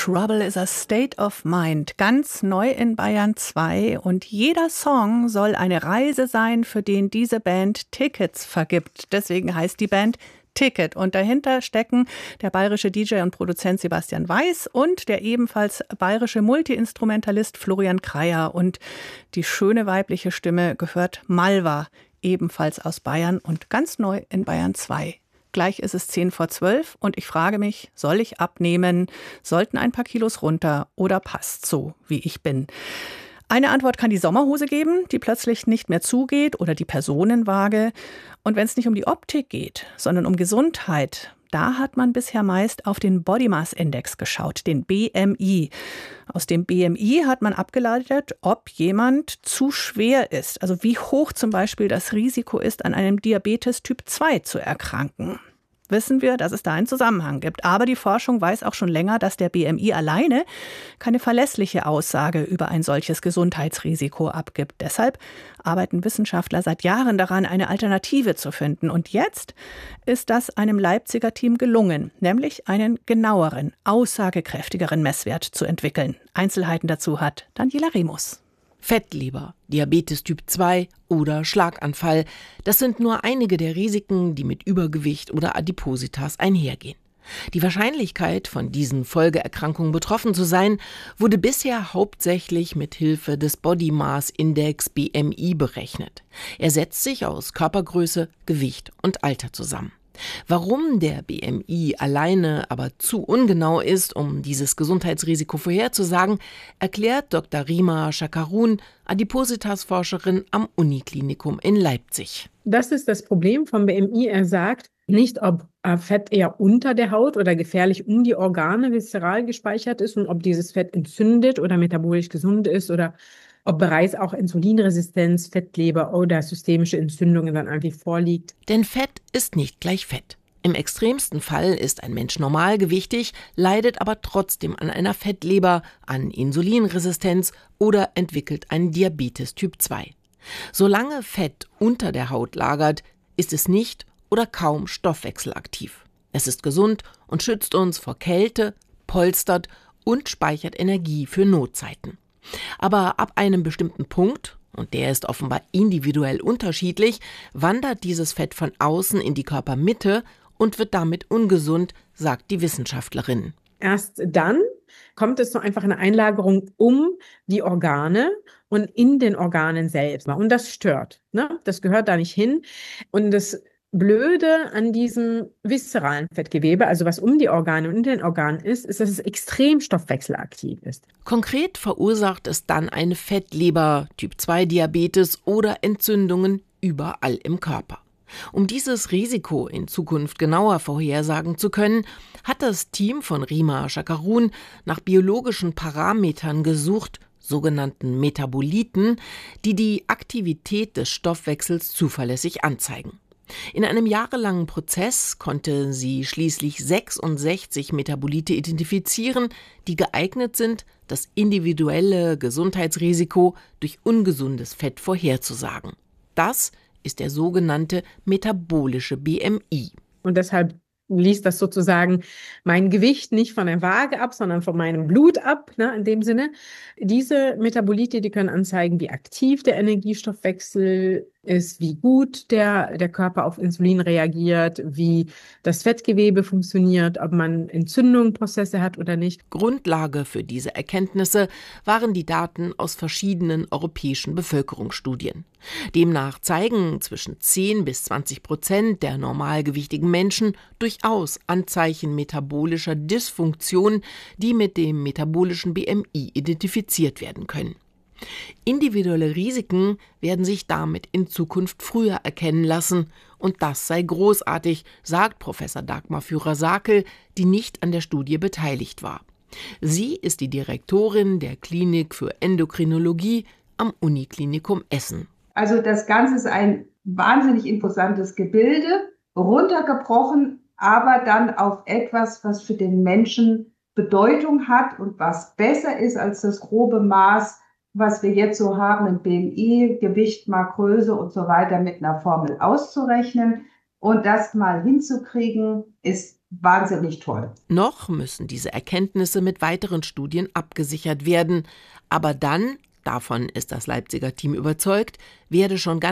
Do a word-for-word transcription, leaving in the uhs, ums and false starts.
Trouble is a State of Mind, ganz neu in Bayern zwei, und jeder Song soll eine Reise sein, für den diese Band Tickets vergibt. Deswegen heißt die Band Ticket, und dahinter stecken der bayerische D J und Produzent Sebastian Weiß und der ebenfalls bayerische Multiinstrumentalist Florian Kreyer, und die schöne weibliche Stimme gehört Malva, ebenfalls aus Bayern und ganz neu in Bayern zwei. Gleich ist es zehn vor zwölf und ich frage mich, soll ich abnehmen? Sollten ein paar Kilos runter oder passt so, wie ich bin? Eine Antwort kann die Sommerhose geben, die plötzlich nicht mehr zugeht, oder die Personenwaage. Und wenn es nicht um die Optik geht, sondern um Gesundheit, da hat man bisher meist auf den Body Mass Index geschaut, den B M I. Aus dem B M I hat man abgeleitet, ob jemand zu schwer ist, also wie hoch zum Beispiel das Risiko ist, an einem Diabetes Typ zwei zu erkranken. Wissen wir, dass es da einen Zusammenhang gibt. Aber die Forschung weiß auch schon länger, dass der B M I alleine keine verlässliche Aussage über ein solches Gesundheitsrisiko abgibt. Deshalb arbeiten Wissenschaftler seit Jahren daran, eine Alternative zu finden. Und jetzt ist das einem Leipziger Team gelungen, nämlich einen genaueren, aussagekräftigeren Messwert zu entwickeln. Einzelheiten dazu hat Daniela Remus. Fettleber, Diabetes Typ zwei oder Schlaganfall, das sind nur einige der Risiken, die mit Übergewicht oder Adipositas einhergehen. Die Wahrscheinlichkeit, von diesen Folgeerkrankungen betroffen zu sein, wurde bisher hauptsächlich mit Hilfe des Body Mass Index B M I berechnet. Er setzt sich aus Körpergröße, Gewicht und Alter zusammen. Warum der B M I alleine aber zu ungenau ist, um dieses Gesundheitsrisiko vorherzusagen, erklärt Doktor Rima Chakarun, Adipositas-Forscherin am Uniklinikum in Leipzig. Das ist das Problem vom B M I. Er sagt nicht, ob Fett eher unter der Haut oder gefährlich um die Organe viszeral gespeichert ist und ob dieses Fett entzündet oder metabolisch gesund ist oder ob bereits auch Insulinresistenz, Fettleber oder systemische Entzündungen dann eigentlich vorliegt. Denn Fett ist nicht gleich Fett. Im extremsten Fall ist ein Mensch normalgewichtig, leidet aber trotzdem an einer Fettleber, an Insulinresistenz oder entwickelt einen Diabetes Typ zwei. Solange Fett unter der Haut lagert, ist es nicht oder kaum stoffwechselaktiv. Es ist gesund und schützt uns vor Kälte, polstert und speichert Energie für Notzeiten. Aber ab einem bestimmten Punkt, und der ist offenbar individuell unterschiedlich, wandert dieses Fett von außen in die Körpermitte und wird damit ungesund, sagt die Wissenschaftlerin. Erst dann kommt es zu einfach einer Einlagerung um die Organe und in den Organen selbst. Und das stört, ne? Das gehört da nicht hin. Und das Blöde an diesem viszeralen Fettgewebe, also was um die Organe und in den Organen ist, ist, dass es extrem stoffwechselaktiv ist. Konkret verursacht es dann eine Fettleber, Typ zwei Diabetes oder Entzündungen überall im Körper. Um dieses Risiko in Zukunft genauer vorhersagen zu können, hat das Team von Rima Chakarun nach biologischen Parametern gesucht, sogenannten Metaboliten, die die Aktivität des Stoffwechsels zuverlässig anzeigen. In einem jahrelangen Prozess konnte sie schließlich sechsundsechzig Metabolite identifizieren, die geeignet sind, das individuelle Gesundheitsrisiko durch ungesundes Fett vorherzusagen. Das ist der sogenannte metabolische B M I. Und deshalb liest das sozusagen mein Gewicht nicht von der Waage ab, sondern von meinem Blut ab, ne, in dem Sinne. Diese Metabolite, die können anzeigen, wie aktiv der Energiestoffwechsel ist, wie gut der, der Körper auf Insulin reagiert, wie das Fettgewebe funktioniert, ob man Entzündungsprozesse hat oder nicht. Grundlage für diese Erkenntnisse waren die Daten aus verschiedenen europäischen Bevölkerungsstudien. Demnach zeigen zwischen zehn bis zwanzig Prozent der normalgewichtigen Menschen durchaus Anzeichen metabolischer Dysfunktion, die mit dem metabolischen B M I identifiziert werden können. Individuelle Risiken werden sich damit in Zukunft früher erkennen lassen, und das sei großartig, sagt Professor Dagmar Führer-Sakel, die nicht an der Studie beteiligt war. Sie ist die Direktorin der Klinik für Endokrinologie am Uniklinikum Essen. Also das Ganze ist ein wahnsinnig imposantes Gebilde, runtergebrochen, aber dann auf etwas, was für den Menschen Bedeutung hat und was besser ist als das grobe Maß, was wir jetzt so haben im B M I, Gewicht mal Größe und so weiter mit einer Formel auszurechnen. Und das mal hinzukriegen, ist wahnsinnig toll. Noch müssen diese Erkenntnisse mit weiteren Studien abgesichert werden. Aber dann, davon ist das Leipziger Team überzeugt, werde schon ganz